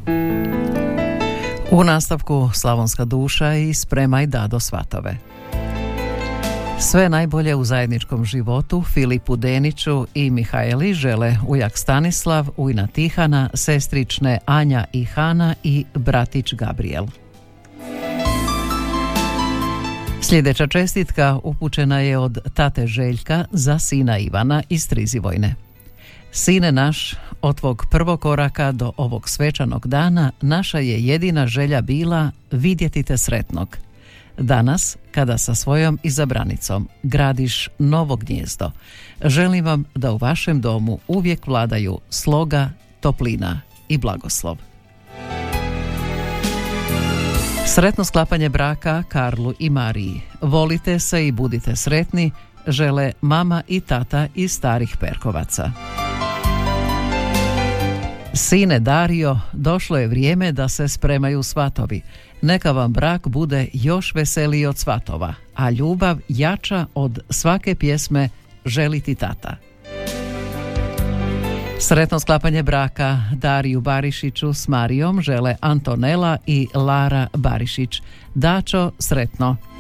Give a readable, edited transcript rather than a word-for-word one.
U nastavku Slavonska duša i Spremaj Dado svatove. Sve najbolje u zajedničkom životu Filipu Deniću i Mihajli žele ujak Stanislav, ujna Tihana, sestrične Anja i Hana i bratić Gabriel. Sljedeća čestitka upućena je od tate Željka za sina Ivana iz Trizivojne. Sine naš, od tvog prvog koraka do ovog svečanog dana naša je jedina želja bila vidjeti te sretnog. Danas, kada sa svojom izabranicom gradiš novo gnijezdo, želim vam da u vašem domu uvijek vladaju sloga, toplina i blagoslov. Sretno sklapanje braka Karlu i Mariji. Volite se i budite sretni, žele mama i tata iz Starih Perkovaca. Sine Dario, došlo je vrijeme da se spremaju svatovi. Neka vam brak bude još veseliji od svatova, a ljubav jača od svake pjesme želi ti tata. Sretno sklapanje braka Dariju Barišiću s Marijom žele Antonela i Lara Barišić. Dačo, sretno.